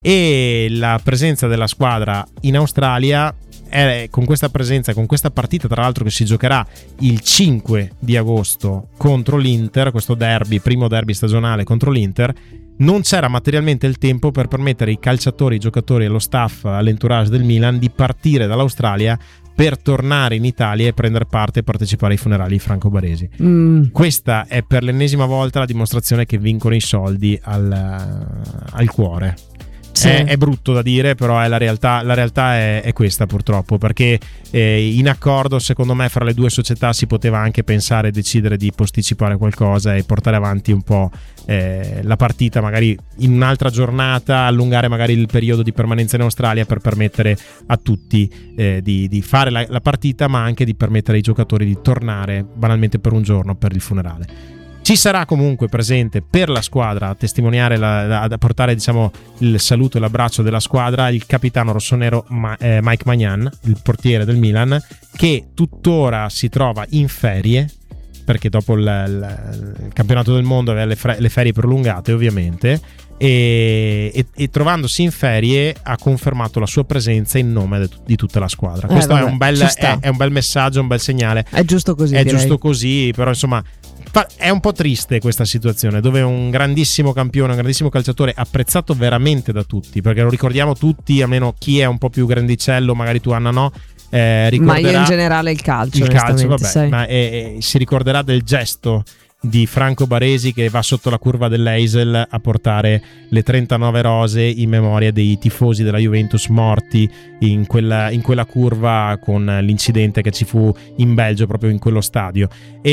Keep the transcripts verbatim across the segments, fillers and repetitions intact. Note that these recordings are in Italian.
e la presenza della squadra in Australia è, con questa presenza, con questa partita tra l'altro che si giocherà il cinque di agosto contro l'Inter, questo derby, primo derby stagionale contro l'Inter, non c'era materialmente il tempo per permettere ai calciatori, ai giocatori, allo staff, all'entourage del Milan di partire dall'Australia per tornare in Italia e prendere parte e partecipare ai funerali di Franco Baresi. Mm. Questa è per l'ennesima volta la dimostrazione che vincono i soldi al, al cuore. Sì. È, è brutto da dire, però è la realtà. La realtà è, è questa, purtroppo, perché eh, in accordo, secondo me, fra le due società si poteva anche pensare e decidere di posticipare qualcosa e portare avanti un po' eh, la partita, magari in un'altra giornata, allungare magari il periodo di permanenza in Australia per permettere a tutti eh, di, di fare la, la partita, ma anche di permettere ai giocatori di tornare banalmente per un giorno per il funerale. Ci sarà comunque presente per la squadra a testimoniare, la, a portare diciamo il saluto e l'abbraccio della squadra, il capitano rossonero Ma, eh, Mike Maignan, il portiere del Milan, che tuttora si trova in ferie, perché dopo il, il, il campionato del mondo aveva le, fre- le ferie prolungate ovviamente, e, e, e trovandosi in ferie ha confermato la sua presenza in nome de, di tutta la squadra. Eh, Questo vabbè, è, un bel, è, è un bel messaggio, un bel segnale. È giusto così. È direi. giusto così, però insomma è un po' triste questa situazione, dove un grandissimo campione, un grandissimo calciatore, apprezzato veramente da tutti, perché lo ricordiamo tutti, almeno chi è un po' più grandicello, magari tu Anna no, eh, ricorderà, ma io in generale il calcio, il calcio vabbè, sai. ma eh, si ricorderà del gesto di Franco Baresi che va sotto la curva dell'Eisel a portare le trentanove rose in memoria dei tifosi della Juventus morti in quella, in quella curva, con l'incidente che ci fu in Belgio proprio in quello stadio,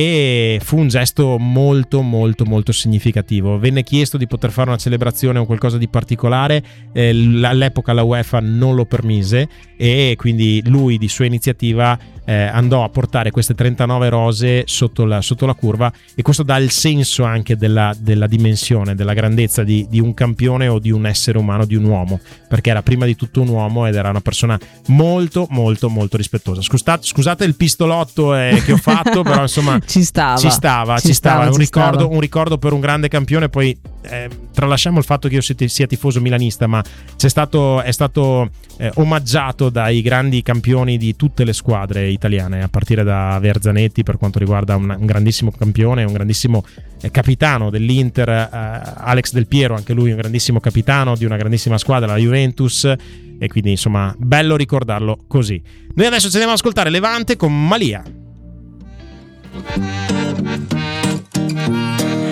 e fu un gesto molto molto molto significativo. Venne chiesto di poter fare una celebrazione o qualcosa di particolare, eh, all'epoca la UEFA non lo permise e quindi lui di sua iniziativa eh, andò a portare queste trentanove rose sotto la, sotto la curva, e questo dà il senso anche della, della dimensione, della grandezza di, di un campione o di un essere umano, di un uomo, perché era prima di tutto un uomo ed era una persona molto molto molto rispettosa. Scusate, scusate il pistolotto eh, che ho fatto, però insomma ci stava, ci stava, ci ci stava. stava un, ci ricordo, stava. un ricordo per un grande campione. Poi eh, tralasciamo il fatto che io sia tifoso milanista, ma c'è stato, è stato eh, omaggiato dai grandi campioni di tutte le squadre italiane, a partire da Verzanetti per quanto riguarda un, un grandissimo campione, un grandissimo eh, capitano dell'Inter, eh, Alex Del Piero, anche lui un grandissimo capitano di una grandissima squadra, la Juventus, e quindi insomma bello ricordarlo così. Noi adesso ci andiamo ad ascoltare Levante con Malia.